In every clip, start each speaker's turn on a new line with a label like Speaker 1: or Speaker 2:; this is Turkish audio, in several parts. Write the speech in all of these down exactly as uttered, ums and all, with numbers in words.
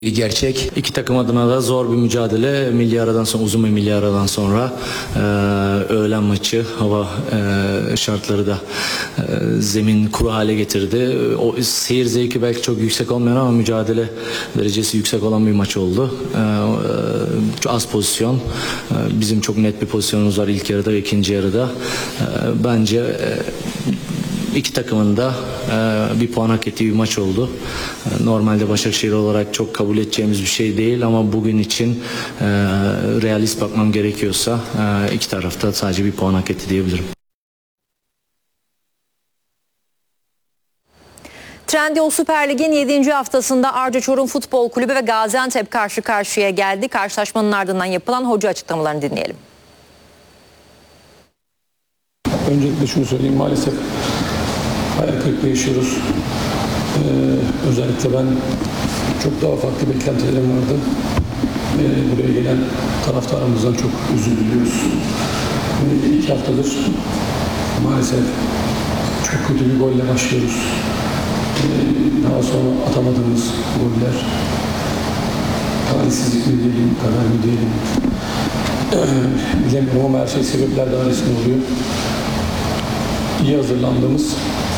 Speaker 1: Gerçek. İki takım adına da zor bir mücadele. Milli aradan sonra, uzun bir milli aradan sonra e, öğlen maçı, hava e, şartları da e, zemin kuru hale getirdi. O seyir zevki belki çok yüksek olmayan ama mücadele derecesi yüksek olan bir maç oldu. E, e, az pozisyon. E, bizim çok net bir pozisyonumuz var ilk yarıda ve ikinci yarıda. E, bence e, İki takımın da e, bir puan hak ettiği bir maç oldu. E, normalde Başakşehir olarak çok kabul edeceğimiz bir şey değil ama bugün için e, realist bakmam gerekiyorsa e, iki tarafta sadece bir puan hak etti diyebilirim.
Speaker 2: Trendyol Süper Lig'in yedinci haftasında Arca Çorum Futbol Kulübü ve Gaziantep karşı karşıya geldi. Karşılaşmanın ardından yapılan hoca açıklamalarını dinleyelim.
Speaker 3: Öncelikle şunu söyleyeyim, maalesef hayal kırıklığı yaşıyoruz. Ee, özellikle ben çok daha farklı beklentilerim vardı. Ee, buraya gelen taraftarımızdan çok özür diliyoruz. Ee, iki haftadır maalesef çok kötü bir golle başlıyoruz. Ee, daha sonra atamadığımız goller, talihsizlik mi diyelim, kader mi diyelim, ee, bilemiyorum ama her şey sebepler dairesinde oluyor. İyi hazırlandığımız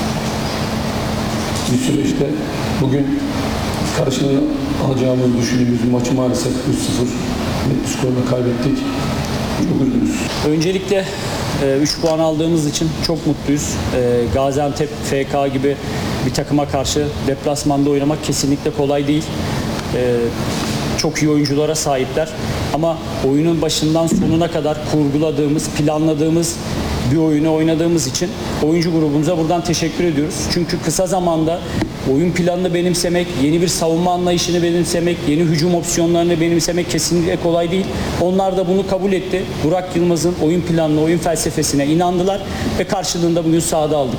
Speaker 3: bir süreçte bugün karşılığını alacağımızı düşündüğümüz bir maçı maalesef üç sıfır net bir skorla kaybettik. Çok üzgünüz.
Speaker 4: Öncelikle üç puan aldığımız için çok mutluyuz. Gaziantep, F K gibi bir takıma karşı deplasmanda oynamak kesinlikle kolay değil. Çok iyi oyunculara sahipler. Ama oyunun başından sonuna kadar kurguladığımız, planladığımız bir oyunu oynadığımız için oyuncu grubumuza buradan teşekkür ediyoruz. Çünkü kısa zamanda oyun planını benimsemek, yeni bir savunma anlayışını benimsemek, yeni hücum opsiyonlarını benimsemek kesinlikle kolay değil. Onlar da bunu kabul etti. Burak Yılmaz'ın oyun planına, oyun felsefesine inandılar ve karşılığında bugün sahada aldık.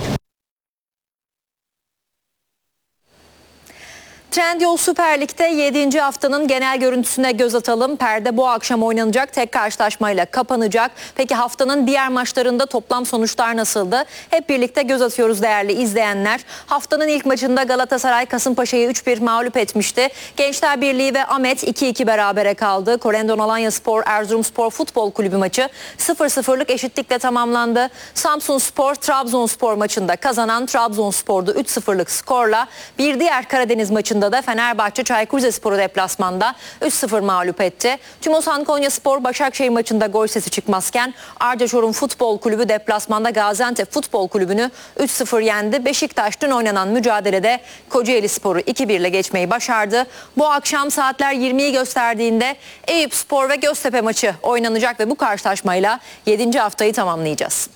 Speaker 2: Trendyol Süper Lig'de yedinci haftanın genel görüntüsüne göz atalım. Perde bu akşam oynanacak tek karşılaşmayla kapanacak. Peki haftanın diğer maçlarında toplam sonuçlar nasıldı? Hep birlikte göz atıyoruz değerli izleyenler. Haftanın ilk maçında Galatasaray Kasımpaşa'yı üç bir mağlup etmişti. Gençler Birliği ve Ahmet iki iki berabere kaldı. Korendon Alanyaspor Erzurumspor Futbol Kulübü maçı sıfır sıfırlık eşitlikle tamamlandı. Samsunspor Trabzonspor maçında kazanan Trabzonspor'du üç sıfırlık skorla. Bir diğer Karadeniz maçında da Fenerbahçe Çaykur Rizespor'u deplasmanda üç sıfır mağlup etti. Tümosan Konyaspor Başakşehir maçında gol sesi çıkmazken Arca Çorum Futbol Kulübü deplasmanda Gaziantep Futbol Kulübü'nü üç sıfır yendi. Beşiktaş dün oynanan mücadelede Kocaelispor'u iki bir ile geçmeyi başardı. Bu akşam saatler yirmiyi gösterdiğinde Eyüpspor ve Göztepe maçı oynanacak ve bu karşılaşmayla yedinci haftayı tamamlayacağız.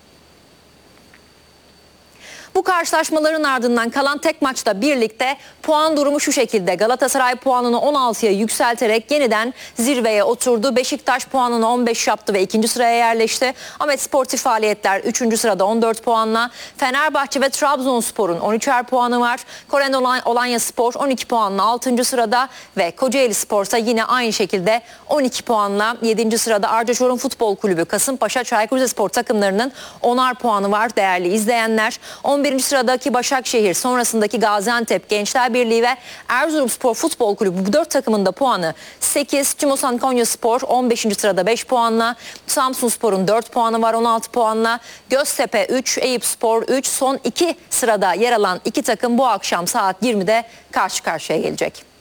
Speaker 2: Bu karşılaşmaların ardından kalan tek maçta birlikte puan durumu şu şekilde. Galatasaray puanını on altıya yükselterek yeniden zirveye oturdu. Beşiktaş puanını on beş yaptı ve ikinci sıraya yerleşti. Ahmet Sportif Faaliyetler üçüncü sırada on dört puanla. Fenerbahçe ve Trabzonspor'un on üçer puanı var. Korendon Alanyaspor on iki puanla altıncı sırada ve Kocaelispor ise yine aynı şekilde on iki puanla yedinci sırada. Arca Çorum Futbol Kulübü, Kasımpaşa, Çaykur Rizespor takımlarının onar puanı var değerli izleyenler. on birinci sıradaki Başakşehir, sonrasındaki Gaziantep, Gençler Birliği ve Erzurumspor Futbol Kulübü bu dört takımın da puanı sekiz. Tümosan Konyaspor on beşinci sırada beş puanla. Samsunspor'un dört puanı var on altı puanla. Göztepe üç, Eyüpspor üç. Son iki sırada yer alan iki takım bu akşam saat yirmide karşı karşıya gelecek.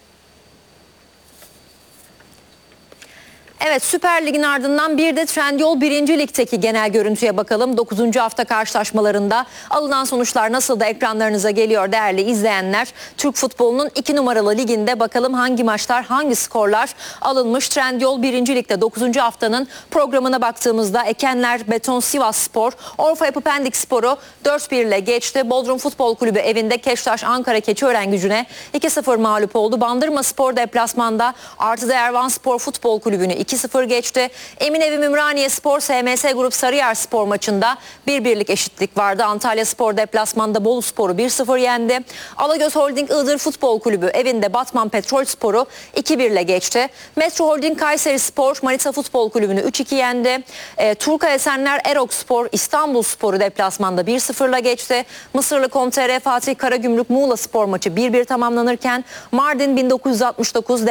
Speaker 2: Evet, Süper Lig'in ardından bir de Trendyol birinci Lig'deki genel görüntüye bakalım. dokuzuncu hafta karşılaşmalarında alınan sonuçlar nasıl da ekranlarınıza geliyor değerli izleyenler. Türk futbolunun iki numaralı liginde bakalım hangi maçlar, hangi skorlar alınmış. Trendyol birinci Lig'de dokuzuncu haftanın programına baktığımızda Ekenler Beton Sivasspor, Orfa Yapı Pendikspor'u dört bir ile geçti. Bodrum Futbol Kulübü evinde Keştaş Ankara Keçiören-Gücü'ne iki sıfır mağlup oldu. Bandırmaspor deplasmanda Artı Ervanspor Futbol Kulübü'nü iki sıfır geçti. Eminönü Ümraniye Spor S M S Grup Sarıyer Spor maçında bir birlik eşitlik vardı. Antalya Spor deplasmanda Bolu Spor'u bir sıfır yendi. Alagöz Holding Iğdır Futbol Kulübü evinde Batman Petrol Spor'u iki bir ile geçti. Metro Holding Kayseri Spor Manisa Futbol Kulübü'nü üç iki yendi. E, Turka Esenler Erok Spor İstanbul Spor'u deplasmanda bir sıfır ile geçti. Mısırlı Com.tr Fatih Karagümrük Muğla Spor maçı bir bir tamamlanırken Mardin bin dokuz yüz altmış dokuz